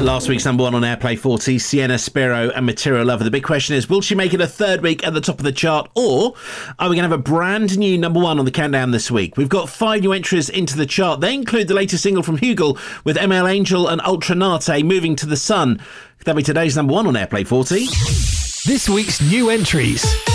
Last week's number one on Airplay 40, Sienna Spiro and Material Lover. The big question is, will she make it a third week at the top of the chart, or are we going to have a brand new number one on the countdown this week? We've got 5 new entries into the chart. They include the latest single from Hugel with ML Angel and Ultranate, Moving to the Sun. That'll be today's number one on Airplay 40. This week's new entries.